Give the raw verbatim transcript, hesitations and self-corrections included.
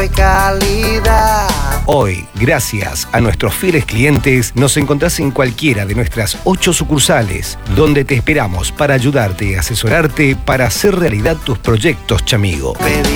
de calidad. Hoy, gracias a nuestros fieles clientes, nos encontrás en cualquiera de nuestras ocho sucursales, donde te esperamos para ayudarte y asesorarte para hacer realidad tus proyectos, Chamigo.